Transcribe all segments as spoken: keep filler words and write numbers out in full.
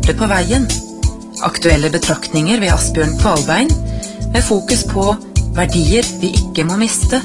borte på veien. Aktuelle betraktninger ved Asbjørn Kvalbein, med fokus på verdier vi ikke må miste.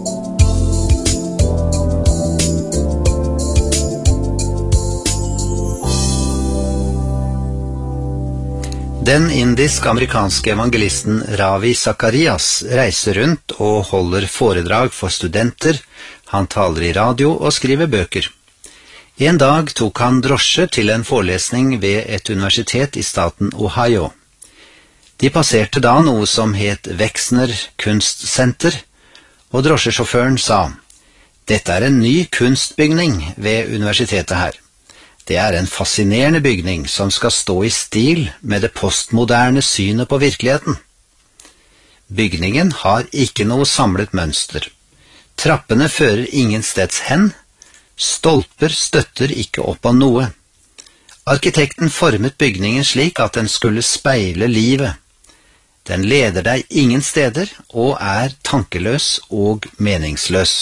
Den indisk-amerikanske evangelisten Ravi Zacharias reiser rundt og holder foredrag for studenter, han taler i radio og skriver bøker. En dag tok han drosje til en forelesning ved et universitet i staten Ohio. De passerte da noe som het Wexner Kunstsenter, og drosjesjåføren sa, «Dette er en ny kunstbygning ved universitetet her. Det er en fascinerende bygning som skal stå i stil med det postmoderne synet på virkeligheten. Bygningen har ikke noe samlet mønster. Trappene fører ingensteds hen. Stolper støtter ikke opp av noe. Arkitekten formet bygningen slik at den skulle speile livet. Den leder deg ingen steder og er tankeløs og meningsløs.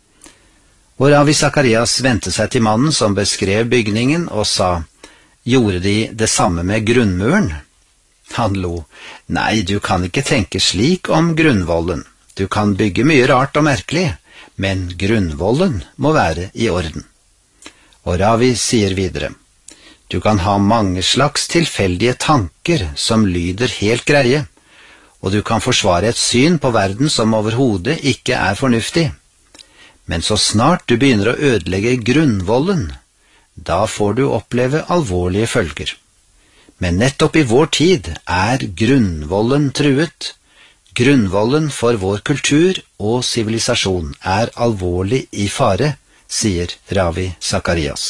Og Ravi Zacharias vendte seg til mannen som beskrev bygningen og sa, «Gjorde de det samme med grunnmuren?» Han lo, «Nei, du kan ikke tenke slik om grunnvollen. Du kan bygge mye rart og merkelig, men grunnvollen må være i orden.» Og Ravi sier videre, «Du kan ha mange slags tilfeldige tanker som lyder helt greie, og du kan forsvare et syn på verden som overhodet ikke er fornuftig. Men så snart du begynner å ødelegge grunnvollen, da får du oppleve alvorlige følger. Men nettopp i vår tid er grunnvollen truet. Grunnvollen for vår kultur og sivilisasjon er alvorlig i fare, sier Ravi Zacharias.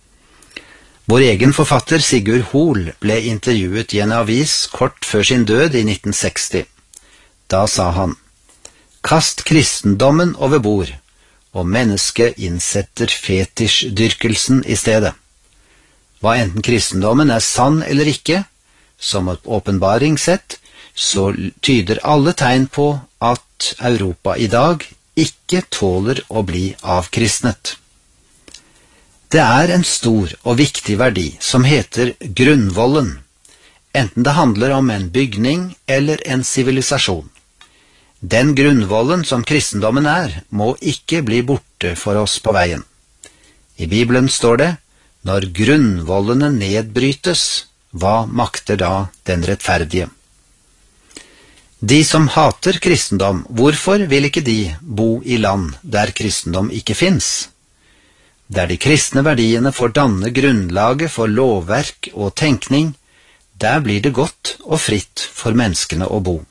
Vår egen forfatter Sigurd Hoel ble intervjuet i en avis kort før sin død i nitten seksti. Da sa han, «Kast kristendommen over bord, og mennesket innsetter fetisjdyrkelsen i stedet. Hva enten kristendommen er sann eller ikke, som et åpenbaring sett, så tyder alle tegn på at Europa i dag ikke tåler å bli avkristnet. Det er en stor og viktig verdi som heter grunnvollen, enten det handler om en bygning eller en sivilisasjon. Den grunnvollen som kristendommen er, må ikke bli borte for oss på veien. I Bibelen står det, når grunnvollene nedbrytes, hva makter da den rettferdige? De som hater kristendom, hvorfor vil ikke de bo i land der kristendom ikke finnes? Der de kristne verdiene får danne grunnlaget for lovverk og tenkning, der blir det godt og fritt for menneskene å bo.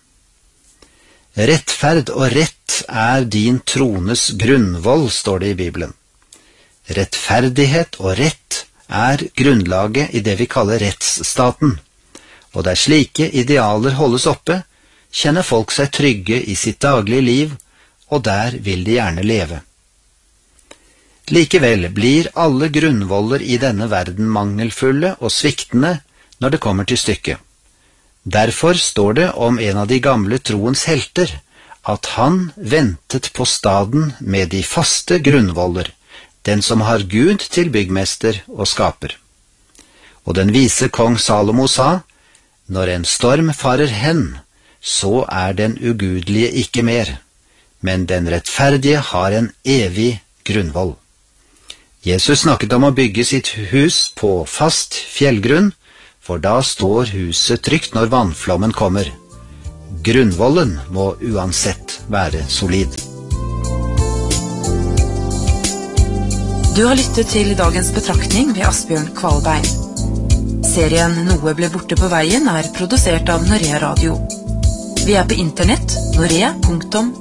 Rettferd og rett er din trones grunnvoll, står det i Bibelen. Rettferdighet og rett er grunnlaget i det vi kaller rettsstaten, og der slike idealer holdes oppe, kjenner folk seg trygge i sitt daglige liv, og der vil de gjerne leve. Likevel blir alle grunnvoller i denne verden mangelfulle og sviktende når det kommer til stykket. Derfor står det om en av de gamle troens helter, at han ventet på staden med de faste grunnvoller, den som har Gud til byggmester og skaper. Og den vise kong Salomo sa, når en storm farer hen, så er den ugudelige ikke mer, men den rettferdige har en evig grunnvoll. Jesus snakket om å bygge sitt hus på fast fjellgrunn, for da står huset trygt når vannflommen kommer. Grunnvollen må uansett være solid. Du har lyttet til dagens betraktning ved Asbjørn Kvalbein. Serien Noe ble borte på veien er produsert av Norea Radio. Vi er på internett, norea punktum